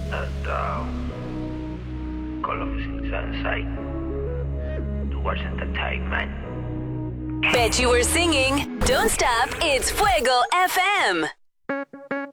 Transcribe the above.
And Call of Sunset. Towards entertainment. Bet you were singing. Don't stop. It's Fuego FM.